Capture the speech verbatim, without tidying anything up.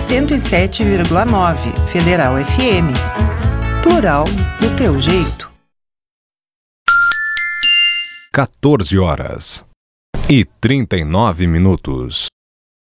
cento e sete vírgula nove Federal F M. Plural do teu jeito. quatorze horas e trinta e nove minutos.